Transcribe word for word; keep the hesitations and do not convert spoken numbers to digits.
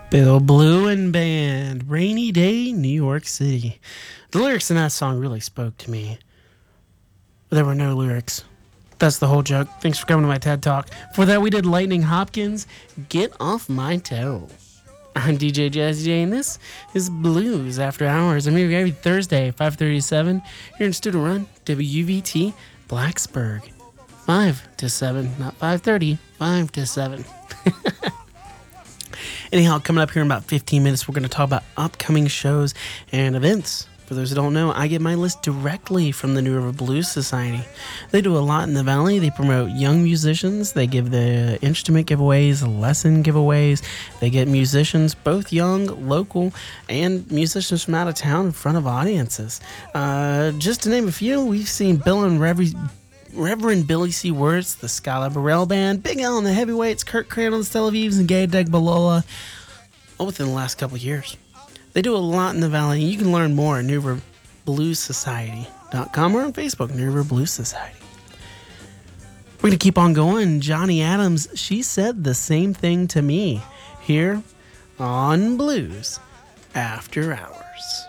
Bill Bluen Band, Rainy Day, New York City. The lyrics in that song really spoke to me. But there were no lyrics. That's the whole joke. Thanks for coming to my TED Talk. For that, we did Lightning Hopkins, Get Off My Toe. I'm D J Jazzy J, and this is Blues After Hours. I'm here every Thursday, five thirty to seven, here in Student Run, W U V T, Blacksburg. five to seven, not five thirty, five to seven. Anyhow, coming up here in about fifteen minutes, we're going to talk about upcoming shows and events. For those who don't know, I get my list directly from the New River Blues Society. They do a lot in the Valley. They promote young musicians. They give the instrument giveaways, lesson giveaways. They get musicians, both young, local, and musicians from out of town in front of audiences. Uh, just to name a few, we've seen Bill and Rev- Reverend Billy C. Wirtz, the Scala Burrell Band, Big Al and the Heavyweights, Kurt Cran on the Tel Avivs, and Gay Degbalola, all within the last couple of years. They do a lot in the Valley, and you can learn more at New River Blues Society dot com or on Facebook, New River Blues Society. We're going to keep on going. Johnny Adams, She Said the Same Thing to Me, here on Blues After Hours.